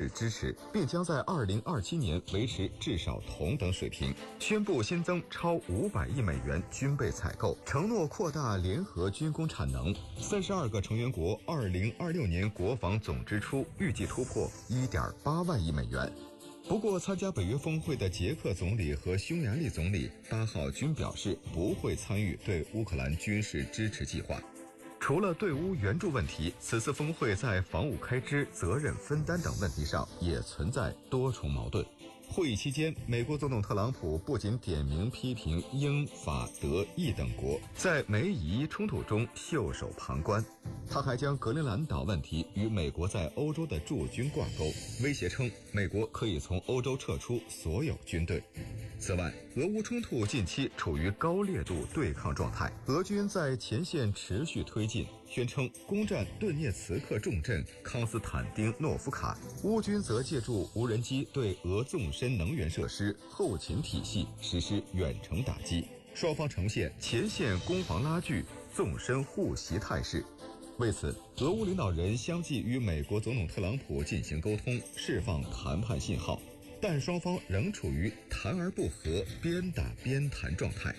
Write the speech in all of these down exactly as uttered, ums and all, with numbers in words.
式支持，并将在二零二七年维持至少同等水平。宣布新增超五百亿美元军备采购，承诺扩大联合军工产能。三十二个成员国二零二六年国防总支出预计突破一点八万亿美元。不过，参加北约峰会的捷克总理和匈牙利总理八号均表示不会参与对乌克兰军事支持计划。除了对乌援助问题，此次峰会在防务开支、责任分担等问题上也存在多重矛盾。会议期间，美国总统特朗普不仅点名批评英、法、德、意等国在美以冲突中袖手旁观，他还将格陵兰岛问题与美国在欧洲的驻军挂钩，威胁称美国可以从欧洲撤出所有军队。此外，俄乌冲突近期处于高烈度对抗状态，俄军在前线持续推进，宣称攻占顿涅茨克重镇康斯坦丁诺夫卡，乌军则借助无人机对俄纵深能源设施、后勤体系实施远程打击，双方呈现前线攻防拉锯、纵深互袭态势。为此，俄乌领导人相继与美国总统特朗普进行沟通，释放谈判信号，但双方仍处于谈而不和、边打边谈状态。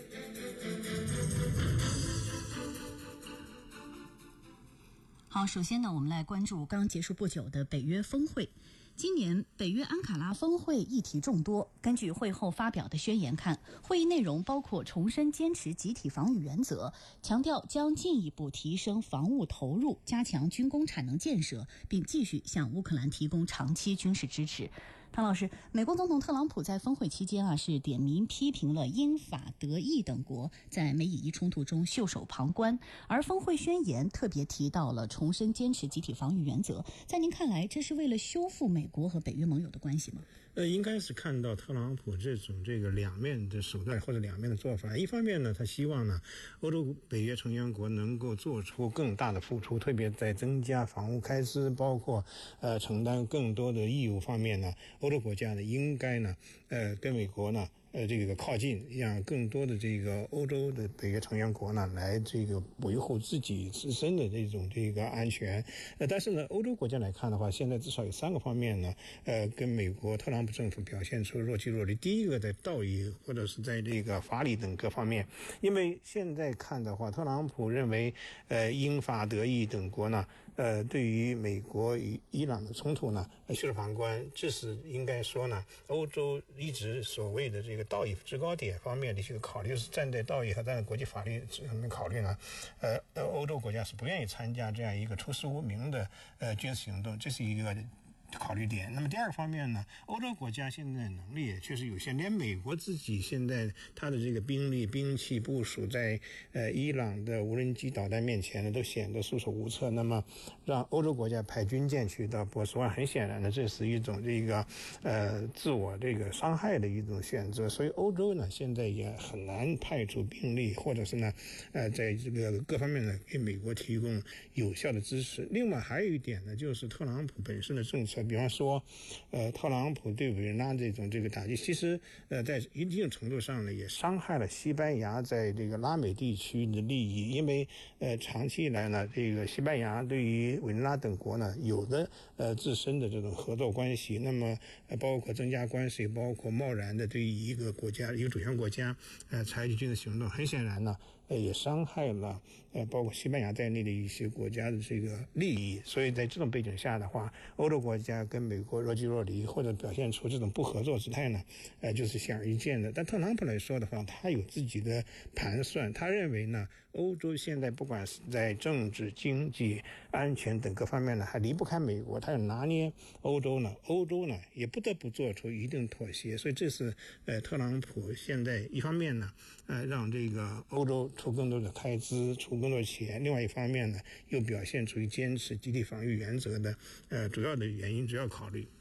好，首先呢，我们来关注刚结束不久的北约峰会。今年北约安卡拉峰会议题众多，根据会后发表的宣言看，会议内容包括重申坚持集体防御原则，强调将进一步提升防务投入，加强军工产能建设，并继续向乌克兰提供长期军事支持。唐老师，美国总统特朗普在峰会期间啊，是点名批评了英法德意等国在美以伊冲突中袖手旁观，而峰会宣言特别提到了重申坚持集体防御原则。在您看来，这是为了修复美国和北约盟友的关系吗？ 呃，应该是看到特朗普这种这个两面的手段或者两面的做法。一方面呢，他希望呢，欧洲北约成员国能够做出更大的付出，特别在增加防务开支，包括呃承担更多的义务方面呢，欧洲国家呢应该呢呃跟美国呢呃，这个靠近，让更多的这个欧洲的北约成员国呢，来这个维护自己自身的这种这个安全。呃，但是呢，欧洲国家来看的话，现在至少有三个方面呢，呃，跟美国特朗普政府表现出若即若离。第一个在道义或者是在这个法理等各方面，因为现在看的话，特朗普认为，呃，英法德意等国呢，呃，对于美国与伊朗的冲突呢，袖手旁观，这是应该说呢，欧洲一直所谓的这个道义制高点方面的一些考虑，是站在道义和站在国际法律上面考虑呢，呃，欧洲国家是不愿意参加这样一个出师无名的呃军事行动，这是一个考虑点。那么第二个方面呢，欧洲国家现在能力也确实有限，连美国自己现在它的这个兵力兵器部署在呃伊朗的无人机导弹面前呢，都显得束手无策。那么让欧洲国家派军舰去到波斯湾，很显然呢，这是一种这个呃自我这个伤害的一种选择。所以欧洲呢，现在也很难派出兵力，或者是呢，呃，在这个各方面呢，给美国提供有效的支持。另外还有一点呢，就是特朗普本身的政策。比方说，呃，特朗普对委内瑞拉这种这个打击，其实呃，在一定程度上呢，也伤害了西班牙在这个拉美地区的利益，因为呃，长期以来呢，这个西班牙对于委内瑞拉等国呢，有的呃自身的这种合作关系，那么呃，包括增加关税，包括贸然的对于一个国家一个主权国家呃采取军事行动，很显然呢，呃，也伤害了呃，包括西班牙在内的一些国家的这个利益。所以在这种背景下的话，欧洲国家跟美国若即若离，或者表现出这种不合作姿态呢，呃，就是显而易见的。但特朗普来说的话，他有自己的盘算，他认为呢，欧洲现在不管是在政治、经济、安全等各方面呢，还离不开美国，他要拿捏欧洲呢，欧洲呢也不得不做出一定妥协。所以这是呃，特朗普现在一方面呢，呃，让这个欧洲出更多的开支，出更多的钱；另外一方面呢，又表现出坚持集体防御原则的呃主要的原因、主要考虑。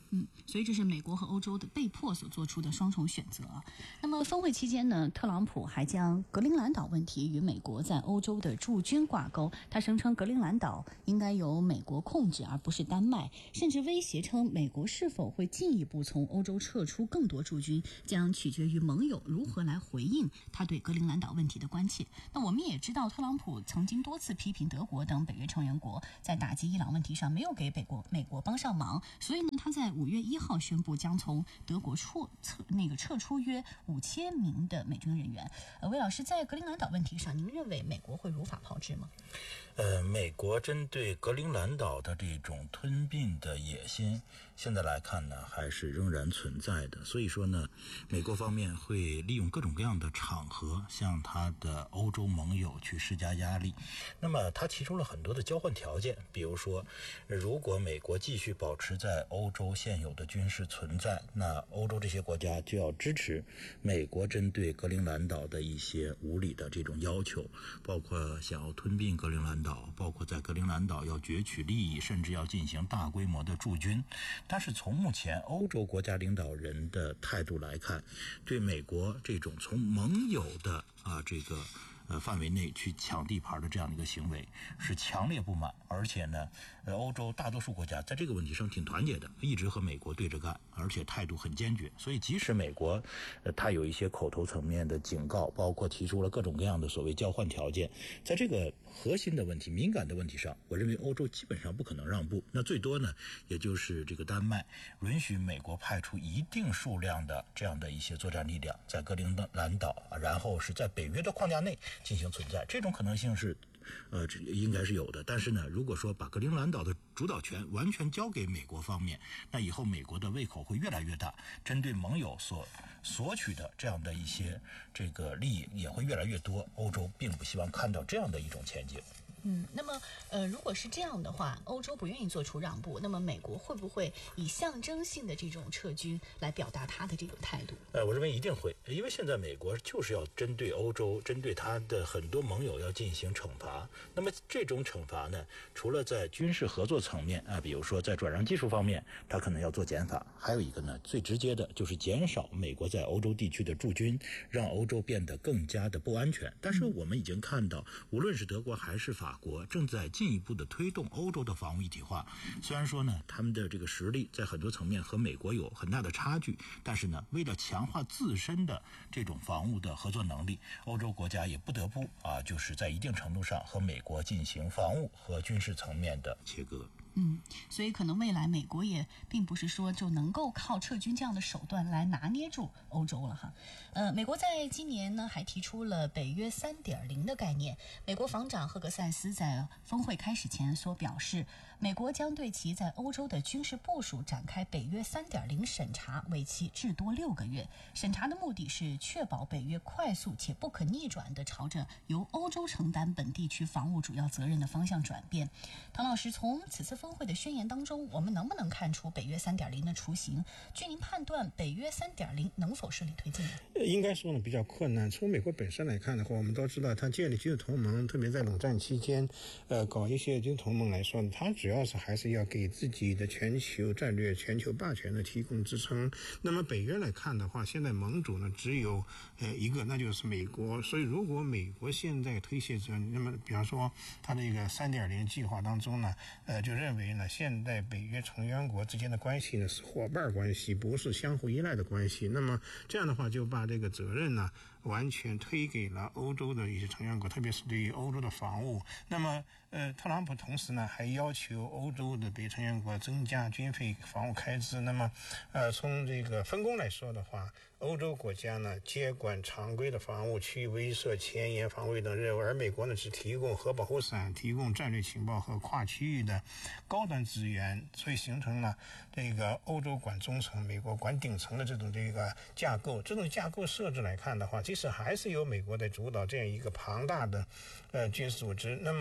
嗯，所以这是美国和欧洲的被迫所做出的双重选择。那么峰会期间呢，特朗普还将格陵兰岛问题与美国在欧洲的驻军挂钩。他声称格陵兰岛应该由美国控制，而不是丹麦，甚至威胁称美国是否会进一步从欧洲撤出更多驻军，将取决于盟友如何来回应他对格陵兰岛问题的关切。那我们也知道，特朗普曾经多次批评德国等北约成员国在打击伊朗问题上没有给美国美国帮上忙，所以呢，他在五月一号宣布将从德国撤撤那个撤出约五千名的美军人员。呃，魏老师，在格陵兰岛问题上，您认为美国会如法炮制吗？ 呃，美国针对格陵兰岛的这种吞并的野心，现在来看呢，还是仍然存在的。所以说呢，美国方面会利用各种各样的场合，向他的欧洲盟友去施加压力。那么，他提出了很多的交换条件，比如说，如果美国继续保持在欧洲现有的军事存在，那欧洲这些国家就要支持美国针对格陵兰岛的一些无理的这种要求，包括想要吞并格陵兰岛，包括在格陵兰岛要攫取利益，甚至要进行大规模的驻军。但是从目前欧洲国家领导人的态度来看，对美国这种从盟友的啊这个呃范围内去抢地盘的这样的一个行为是强烈不满，而且呢，呃，欧洲大多数国家在这个问题上挺团结的，一直和美国对着干，而且态度很坚决。所以即使美国呃他有一些口头层面的警告，包括提出了各种各样的所谓交换条件，在这个核心的问题、敏感的问题上，我认为欧洲基本上不可能让步。那最多呢，也就是这个丹麦允许美国派出一定数量的这样的一些作战力量在格陵兰岛，然后是在北约的框架内进行存在，这种可能性是呃，应该是有的。但是呢，如果说把格陵兰岛的主导权完全交给美国方面，那以后美国的胃口会越来越大，针对盟友所索取的这样的一些这个利益也会越来越多。欧洲并不希望看到这样的一种前景。 嗯，那么呃，如果是这样的话，欧洲不愿意做出让步，那么美国会不会以象征性的这种撤军来表达他的这种态度？ 呃，我认为一定会，因为现在美国就是要针对欧洲，针对他的很多盟友要进行惩罚。那么这种惩罚呢，除了在军事合作层面啊，比如说在转让技术方面，他可能要做减法，还有一个呢，最直接的就是减少美国在欧洲地区的驻军，让欧洲变得更加的不安全。但是我们已经看到，无论是德国还是法国正在进一步的推动欧洲的防务一体化。虽然说呢，他们的这个实力在很多层面和美国有很大的差距，但是呢，为了强化自身的这种防务的合作能力，欧洲国家也不得不啊，就是在一定程度上和美国进行防务和军事层面的切割。 嗯，所以可能未来美国也并不是说就能够靠撤军这样的手段来拿捏住欧洲了哈。呃，美国在今年呢还提出了北约 三点零 的概念。美国防长赫格塞斯在峰会开始前所表示，美国将对其在欧洲的军事部署展开北约 三点零 审查，为期至多六个月。审查的目的是确保北约快速且不可逆转地朝着由欧洲承担本地区防务主要责任的方向转变。唐老师，从此次峰会的宣言当中，我们能不能看出北约 三点零 的雏形？据您判断，北约 三点零 能否顺利推进呢？ 应该说呢比较困难。从美国本身来看的话，我们都知道，它建立军事同盟，特别在冷战期间，呃，搞一些军事同盟来说呢，它主要是还是要给自己的全球战略、全球霸权呢提供支撑。那么北约来看的话，现在盟主呢只有呃一个，那就是美国。所以如果美国现在推卸责任，那么比方说它的一个 三点零 计划当中呢，呃，就认为呢，现在北约成员国之间的关系呢是伙伴关系，不是相互依赖的关系。那么这样的话，就把这个责任呢完全推给了欧洲的一些成员国，特别是对于欧洲的防务。那么呃，特朗普同时呢还要求欧洲的北约成员国增加军费防务开支。那么呃，从这个分工来说的话，欧洲国家呢接管常规的防务、区域威慑、前沿防卫等任务，而美国呢只提供核保护伞、提供战略情报和跨区域的高端资源，所以形成了这个欧洲管中层、美国管顶层的这种这个架构。这种架构设置来看的话，其实还是由美国在主导这样一个庞大的呃军事组织。那么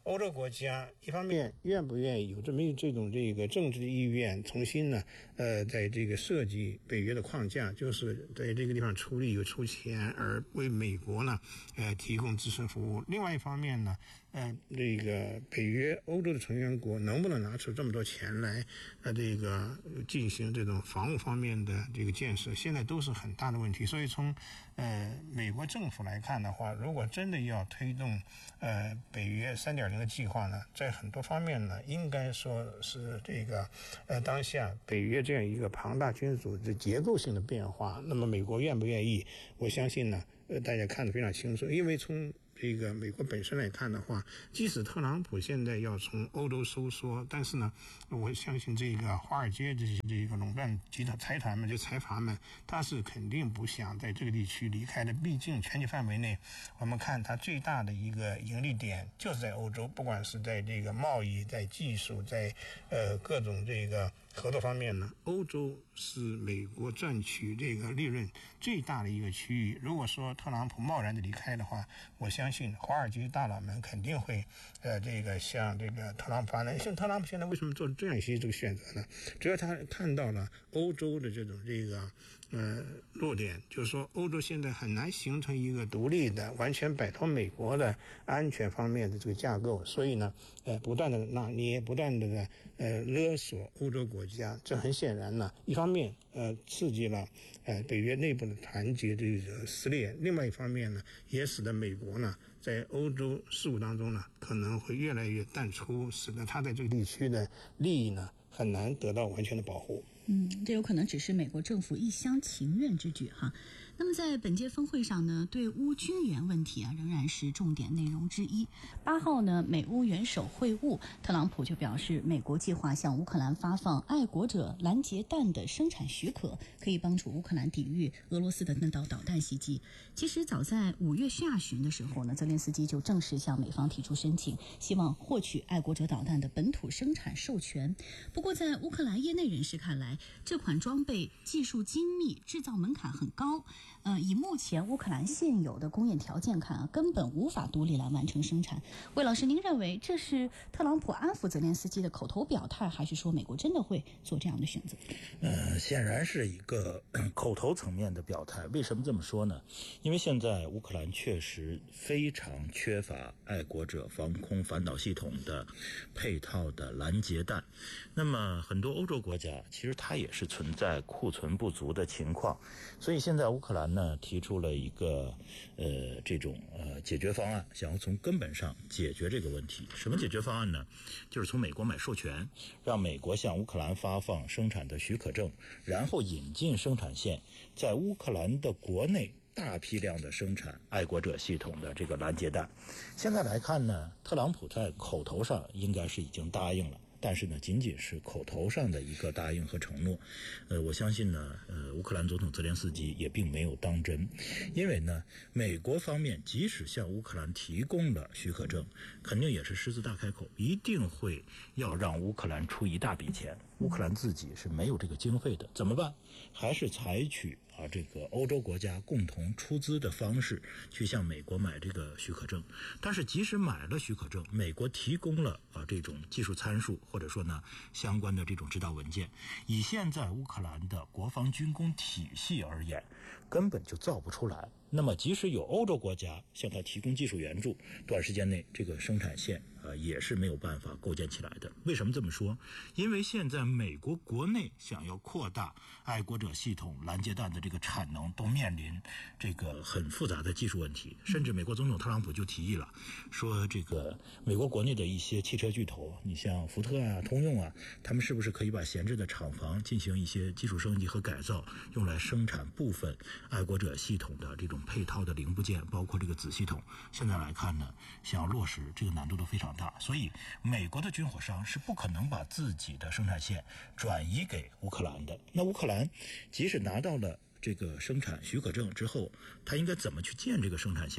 欧洲国家一方面愿不愿意有这么这种这个政治的意愿，重新呢，呃，在这个设计北约的框架，就是在这个地方出力有出钱，而为美国呢，呃，提供支持服务。另外一方面呢，呃，这个北约欧洲的成员国能不能拿出这么多钱来，呃，这个进行这种防务方面的这个建设，现在都是很大的问题。所以从呃美国政府来看的话，如果真的要推动呃北约三点零的计划呢，在很多方面呢，应该说是这个呃当下北约这样一个庞大军事组织结构性的变化。那么美国愿不愿意？我相信呢，呃大家看得非常清楚，因为从这个美国本身来看的话，即使特朗普现在要从欧洲收缩，但是呢，我相信这个华尔街这些这个垄断集团财团们、这财阀们，他是肯定不想在这个地区离开的。毕竟全球范围内，我们看它最大的一个盈利点就是在欧洲，不管是在这个贸易、在技术、在呃各种这个合作方面呢，欧洲是美国赚取这个利润最大的一个区域。如果说特朗普贸然的离开的话，我相信华尔街大佬们肯定会呃这个向这个特朗普发难。像特朗普现在为什么做这样一些这个选择呢？主要他看到了欧洲的这种这个呃弱点，就是说欧洲现在很难形成一个独立的、完全摆脱美国的安全方面的这个架构，所以呢，呃，不断的拿捏，不断的呃勒索欧洲国家。这很显然呢，一方面呃刺激了呃北约内部的团结这个撕裂，另外一方面呢，也使得美国呢在欧洲事务当中呢可能会越来越淡出，使得他在这个地区的利益呢很难得到完全的保护。 嗯，这有可能只是美国政府一厢情愿之举哈。那么在本届峰会上呢，对乌军援问题啊仍然是重点内容之一。八号呢，美乌元首会晤，特朗普就表示，美国计划向乌克兰发放爱国者拦截弹的生产许可，可以帮助乌克兰抵御俄罗斯的那道导弹袭击。其实早在五月下旬的时候呢，泽连斯基就正式向美方提出申请，希望获取爱国者导弹的本土生产授权。不过在乌克兰业内人士看来，这款装备技术精密，制造门槛很高。呃，以目前乌克兰现有的工业条件看啊，根本无法独立来完成生产。魏老师，您认为这是特朗普安抚泽连斯基的口头表态，还是说美国真的会做这样的选择？ 呃，显然是一个口头层面的表态。为什么这么说呢？因为现在乌克兰确实非常缺乏爱国者防空反导系统的配套的拦截弹。那么很多欧洲国家其实它也是存在库存不足的情况，所以现在乌克兰呢提出了一个呃这种呃解决方案，想要从根本上解决这个问题。什么解决方案呢？就是从美国买授权，让美国向乌克兰发放生产的许可证，然后引进生产线，在乌克兰的国内大批量的生产爱国者系统的这个拦截弹。现在来看呢，特朗普在口头上应该是已经答应了，但是呢，仅仅是口头上的一个答应和承诺。呃，我相信呢，呃，乌克兰总统泽连斯基也并没有当真，因为呢，美国方面即使向乌克兰提供了许可证，肯定也是狮子大开口，一定会要让乌克兰出一大笔钱。乌克兰自己是没有这个经费的，怎么办？还是采取啊这个欧洲国家共同出资的方式去向美国买这个许可证。但是即使买了许可证，美国提供了啊这种技术参数或者说呢相关的这种指导文件，以现在乌克兰的国防军工体系而言，根本就造不出来。那么即使有欧洲国家向他提供技术援助，短时间内这个生产线呃也是没有办法构建起来的。为什么这么说？因为现在美国国内想要扩大爱国者系统拦截弹的这个产能，都面临这个很复杂的技术问题。甚至美国总统特朗普就提议了，说这个美国国内的一些汽车巨头，你像福特啊、通用啊，他们是不是可以把闲置的厂房进行一些技术升级和改造，用来生产部分爱国者系统的这种配套的零部件，包括这个子系统。现在来看呢，想要落实这个难度都非常大，所以美国的军火商是不可能把自己的生产线转移给乌克兰的。那乌克兰即使拿到了这个生产许可证之后，他应该怎么去建这个生产线呢？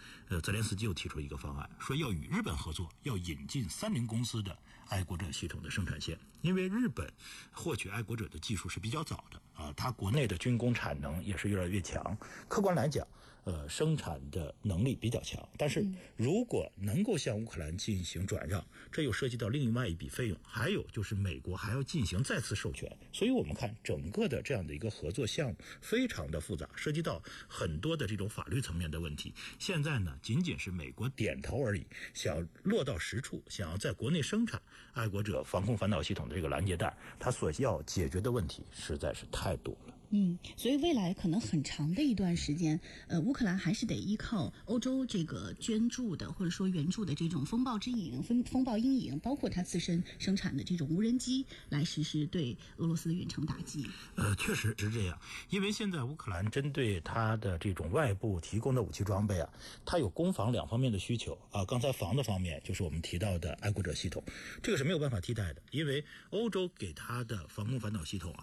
呃，泽连斯基又提出一个方案，说要与日本合作，要引进三菱公司的爱国者系统的生产线，因为日本获取爱国者的技术是比较早的啊，它国内的军工产能也是越来越强，客观来讲。呃，生产的能力比较强，但是如果能够向乌克兰进行转让，这又涉及到另外一笔费用，还有就是美国还要进行再次授权，所以我们看整个的这样的一个合作项目非常的复杂，涉及到很多的这种法律层面的问题。现在呢，仅仅是美国点头而已，想要落到实处，想要在国内生产爱国者防空反导系统的这个拦截弹，它所要解决的问题实在是太多了。 嗯，所以未来可能很长的一段时间，呃，乌克兰还是得依靠欧洲这个捐助的或者说援助的这种风暴之影、风风暴阴影，包括它自身生产的这种无人机来实施对俄罗斯的远程打击。 呃，确实是这样，因为现在乌克兰针对它的这种外部提供的武器装备啊，它有攻防两方面的需求啊。刚才防的方面就是我们提到的爱国者系统，这个是没有办法替代的，因为欧洲给它的防空反导系统啊。